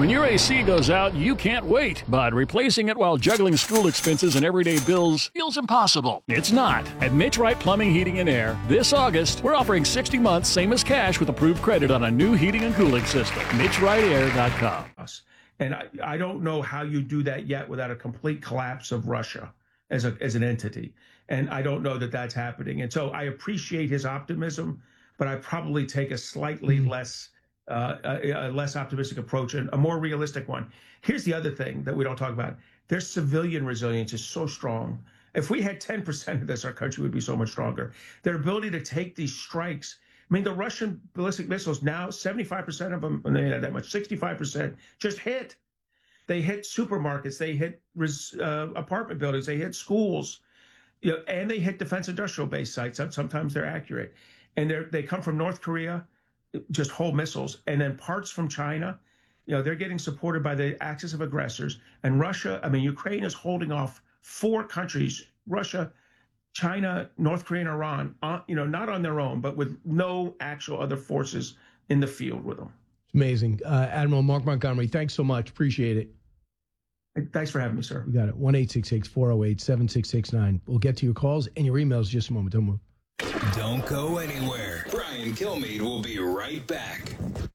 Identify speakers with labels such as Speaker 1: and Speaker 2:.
Speaker 1: When your AC goes out, you can't wait, but replacing it while juggling school expenses and everyday bills feels impossible. It's not. At Mitch Wright Plumbing, Heating, and Air, this August, we're offering 60 months, same as cash, with approved credit on a new heating and cooling system. MitchWrightAir.com.
Speaker 2: And I don't know how you do that yet without a complete collapse of Russia as an entity. And I don't know that that's happening. And so I appreciate his optimism, but I probably take a slightly less optimistic approach and a more realistic one. Here's the other thing that we don't talk about. Their civilian resilience is so strong. If we had 10% of this, our country would be so much stronger. Their ability to take these strikes. I mean, the Russian ballistic missiles now, 75% of them, and they had that much, 65% just hit. They hit supermarkets, they hit apartment buildings, they hit schools, and they hit defense industrial base sites. Sometimes they're accurate. And they come from North Korea, just whole missiles, and then parts from China. They're getting supported by the axis of aggressors. And Russia, Ukraine is holding off 4 countries, Russia, China, North Korea, and Iran, not on their own, but with no actual other forces in the field with them.
Speaker 3: Amazing. Admiral Mark Montgomery, thanks so much. Appreciate it.
Speaker 2: Thanks for having me, sir.
Speaker 3: You got it. 1-866-408-7669. We'll get to your calls and your emails in just a moment. Don't move.
Speaker 4: Don't go anywhere. Brian Kilmeade will be right back.